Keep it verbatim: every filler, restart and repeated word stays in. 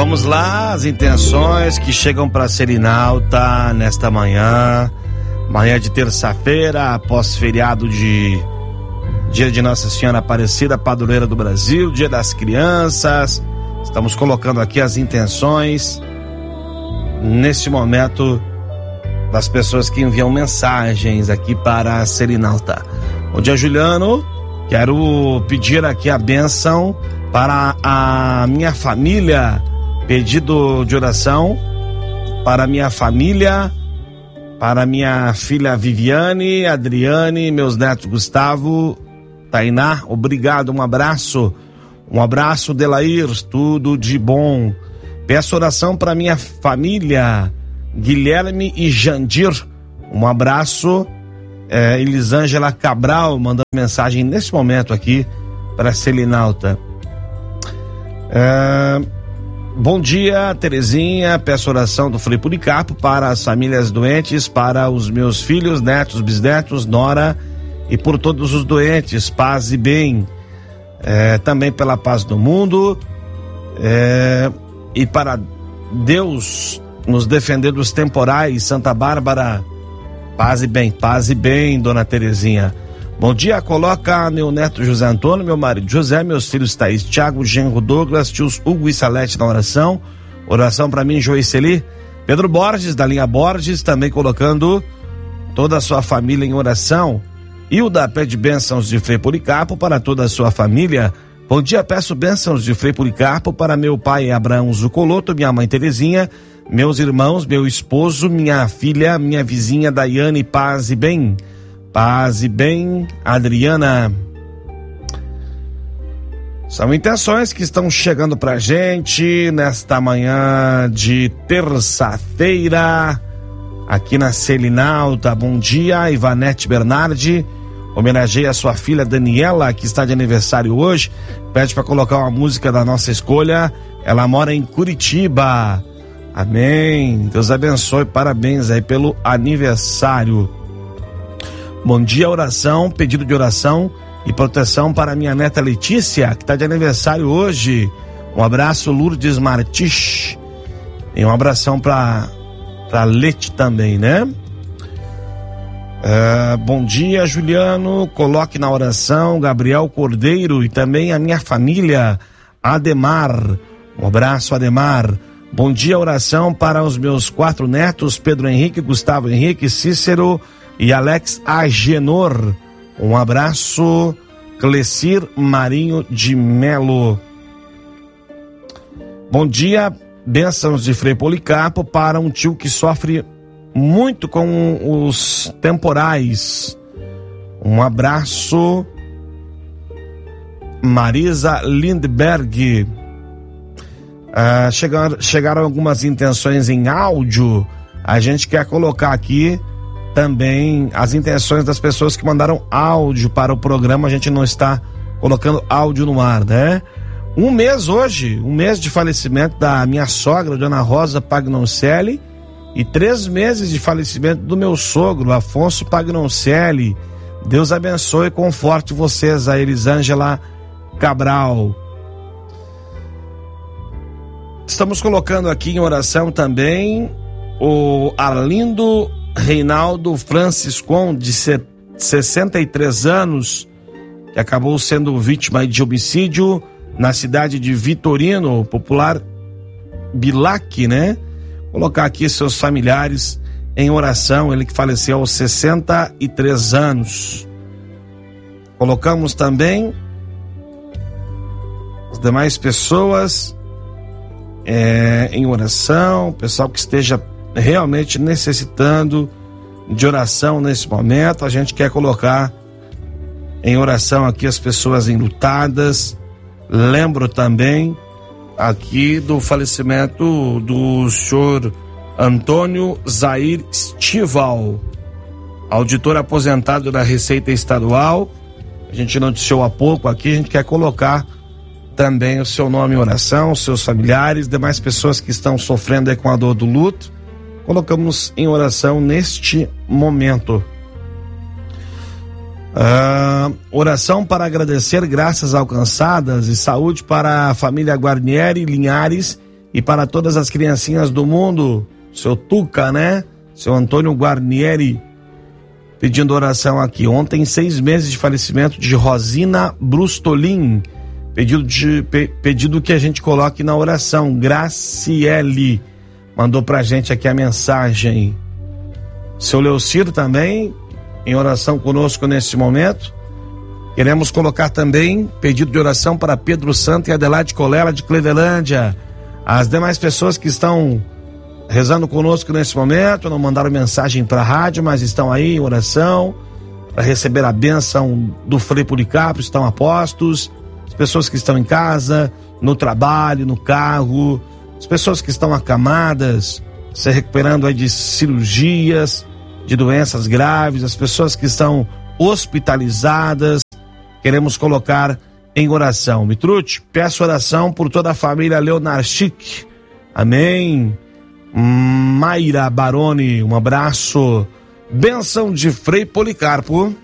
Vamos lá, as intenções que chegam para Selinalta nesta manhã, manhã de terça-feira, após feriado de dia de Nossa Senhora Aparecida, padroeira do Brasil, dia das crianças. Estamos colocando aqui as intenções neste momento das pessoas que enviam mensagens aqui para a Selinalta. Bom dia, Juliano. Quero pedir aqui a bênção para a minha família, pedido de oração para minha família, para minha filha Viviane, Adriane, meus netos Gustavo, Tainá. Obrigado, um abraço, um abraço, Delair, tudo de bom. Peço oração para minha família, Guilherme e Jandir. Um abraço. É, Elisângela Cabral mandando mensagem nesse momento aqui para Selinalta. É, bom dia, Terezinha. Peço oração do Frei Policarpo para as famílias doentes, para os meus filhos, netos, bisnetos, nora e por todos os doentes. Paz e bem. É, também pela paz do mundo. É, e para Deus nos defender dos temporais. Santa Bárbara. Paz e bem, paz e bem, dona Terezinha. Bom dia, coloca meu neto José Antônio, meu marido José, meus filhos Thaís, Thiago, Genro, Douglas, tios Hugo e Salete na oração. Oração para mim, Joiceli. Pedro Borges, da linha Borges, também colocando toda a sua família em oração. Hilda pede bênçãos de Frei Policarpo para toda a sua família. Bom dia, peço bênçãos de Frei Policarpo para meu pai Abraão Zucoloto, minha mãe Terezinha, meus irmãos, meu esposo, minha filha, minha vizinha Daiane. Paz e bem. Paz e bem, Adriana. São intenções que estão chegando pra gente nesta manhã de terça-feira, aqui na Selinalta. Bom dia, Ivanete Bernardi. Homenageia a sua filha Daniela, que está de aniversário hoje. Pede para colocar uma música da nossa escolha. Ela mora em Curitiba. Amém. Deus abençoe. Parabéns aí pelo aniversário. Bom dia, oração, pedido de oração e proteção para minha neta Letícia, que está de aniversário hoje. Um abraço, Lourdes Martins. E um abração para para Leti também, né? Uh, bom dia, Juliano. Coloque na oração Gabriel Cordeiro e também a minha família, Ademar. Um abraço, Ademar. Bom dia, oração para os meus quatro netos, Pedro Henrique, Gustavo Henrique, Cícero e Alex Agenor. Um abraço, Clecir Marinho de Melo. Bom dia, bênçãos de Frei Policarpo para um tio que sofre muito com os temporais. Um abraço, Marisa Lindberg. Ah, chegaram, chegaram algumas intenções em áudio. A gente quer colocar aqui também as intenções das pessoas que mandaram áudio para o programa. A gente não está colocando áudio no ar, né? Um mês hoje, um mês de falecimento da minha sogra, Dona Rosa Pagnoncelli, e três meses de falecimento do meu sogro, Afonso Pagnoncelli. Deus abençoe e conforte vocês, a Elisângela Cabral. Estamos colocando aqui em oração também o Arlindo Reinaldo Franciscon, de sessenta e três anos, que acabou sendo vítima de homicídio na cidade de Vitorino, popular Bilac, né? Colocar aqui seus familiares em oração, ele que faleceu aos sessenta e três anos. Colocamos também as demais pessoas é, em oração, pessoal que esteja realmente necessitando de oração nesse momento. A gente quer colocar em oração aqui as pessoas enlutadas. Lembro também aqui do falecimento do senhor Antônio Zair Stival, auditor aposentado da Receita Estadual. A gente noticiou há pouco aqui, a gente quer colocar também o seu nome em oração, seus familiares, demais pessoas que estão sofrendo aí com a dor do luto. Colocamos em oração neste momento. Uh, oração para agradecer graças alcançadas e saúde para a família Guarnieri Linhares, E para todas as criancinhas do mundo, seu Tuca, né? Seu Antônio Guarnieri, pedindo oração aqui. Ontem, seis meses de falecimento de Rosina Brustolin. Pedido, de, pe, pedido que a gente coloque na oração. Graciele mandou pra gente aqui a mensagem. Seu Leucir também, em oração conosco nesse momento. Queremos colocar também pedido de oração para Pedro Santo e Adelaide Colela de Clevelândia. As demais pessoas que estão rezando conosco nesse momento, não mandaram mensagem para a rádio, mas estão aí em oração para receber a bênção do Frei Policarpo, estão a postos. As pessoas que estão em casa, no trabalho, no carro, as pessoas que estão acamadas, se recuperando aí de cirurgias, de doenças graves, as pessoas que estão hospitalizadas, queremos colocar em oração. Mitrute, peço oração por toda a família Leonarchic. Amém. Mayra Baroni, um abraço. Bênção de Frei Policarpo.